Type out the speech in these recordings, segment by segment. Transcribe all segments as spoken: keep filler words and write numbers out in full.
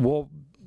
we'll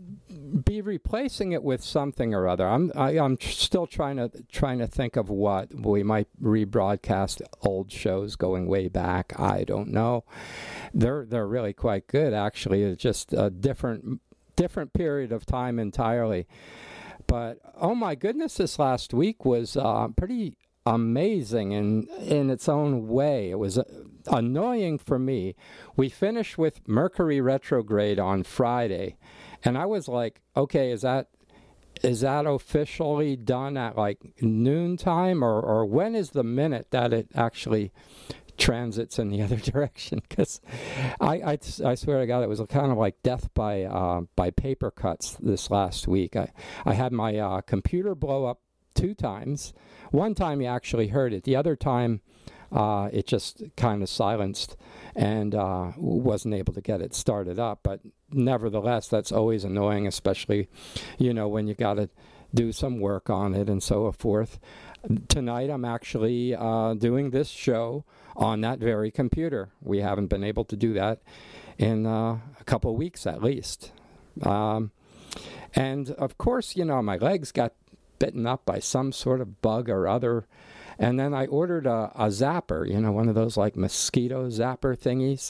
be replacing it with something or other. I'm I, I'm tr- still trying to trying to think of what we might rebroadcast old shows going way back. I don't know. They're they're really quite good actually. It's just a different different period of time entirely. But oh my goodness, this last week was uh, pretty amazing in in its own way. It was uh, annoying for me. We finished with Mercury retrograde on Friday, and I was like, okay, is that is that officially done at like noontime, or or when is the minute that it actually transits in the other direction? Because I, I I swear to God, it was kind of like death by uh, by paper cuts this last week. I I had my uh, computer blow up two times. One time you actually heard it. The other time, uh, it just kind of silenced and uh, wasn't able to get it started up. But nevertheless, that's always annoying, especially, you know, when you got to do some work on it and so forth. Tonight, I'm actually uh, doing this show on that very computer. We haven't been able to do that in uh, a couple of weeks at least. Um, and of course, you know, my legs got bitten up by some sort of bug or other. And then I ordered a, a zapper, you know, one of those like mosquito zapper thingies.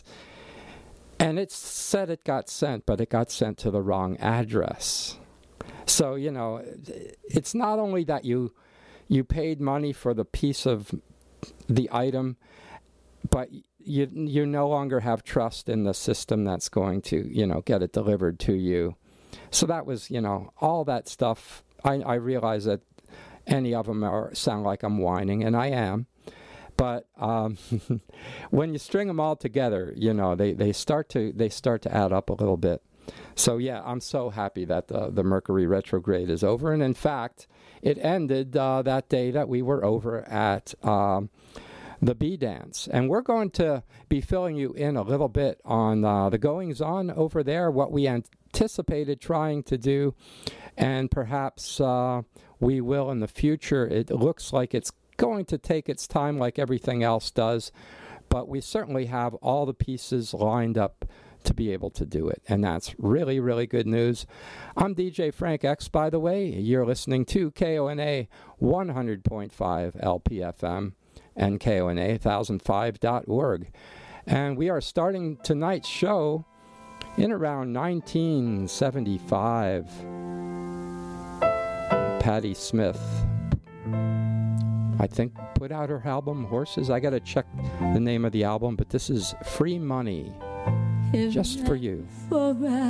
And it said it got sent, but it got sent to the wrong address. So, you know, it's not only that you you paid money for the piece of the item, but you you no longer have trust in the system that's going to, you know, get it delivered to you. So that was, you know, all that stuff. I, I realize that any of them are, sound like I'm whining, and I am. But um, when you string them all together, you know, they, they start to they start to add up a little bit. So yeah, I'm so happy that the, the Mercury retrograde is over. And in fact, it ended uh, that day that we were over at um, the Bee Dance. And we're going to be filling you in a little bit on uh, the goings-on over there, what we anticipated trying to do, and perhaps uh, we will in the future. It looks like it's going to take its time like everything else does, but we certainly have all the pieces lined up to be able to do it, and that's really, really good news. I'm D J Frank X, by the way. You're listening to K O N A one hundred point five L P F M and K O N A one thousand five dot org. And we are starting tonight's show in around nineteen seventy-five. Patti Smith, I think, put out her album Horses. I got to check the name of the album, but this is Free Money, just for you.